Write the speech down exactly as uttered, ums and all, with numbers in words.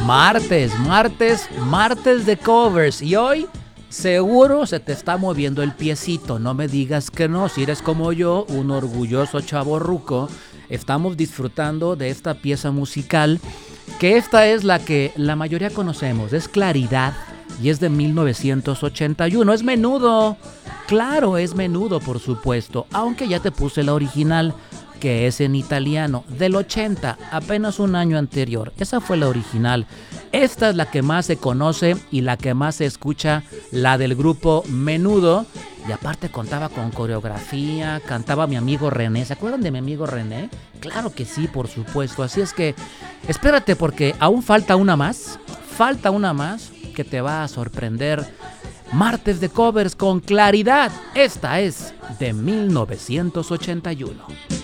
Martes, martes, martes de covers. Y hoy seguro se te está moviendo el piecito. No me digas que no, si eres como yo, un orgulloso chavorruco. Estamos disfrutando de esta pieza musical, que esta es la que la mayoría conocemos. Es Claridad y es de mil novecientos ochenta y uno. Es Menudo. Claro, es Menudo, por supuesto. Aunque ya te puse la original, que es en italiano, del ochenta, apenas un año anterior. Esa fue la original. Esta es la que más se conoce y la que más se escucha, la del grupo Menudo. Y aparte contaba con coreografía, cantaba mi amigo René. ¿Se acuerdan de mi amigo René? Claro que sí, por supuesto. Así es que espérate, porque aún falta una más. Falta una más que te va a sorprender. Martes de covers con Claridad. Esta es de mil novecientos ochenta y uno.